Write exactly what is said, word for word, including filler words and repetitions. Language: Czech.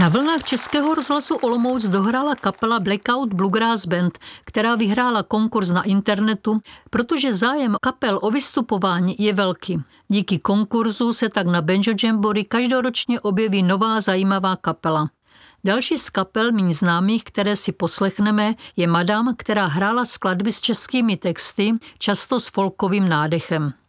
Na vlnách Českého rozhlasu Olomouc dohrála kapela Blackout Bluegrass Band, která vyhrála konkurs na internetu, protože zájem kapel o vystupování je velký. Díky konkurzu se tak na Banjo Jamboree každoročně objeví nová zajímavá kapela. Další z kapel méně známých, které si poslechneme, je Madame, která hrála skladby s českými texty, často s folkovým nádechem.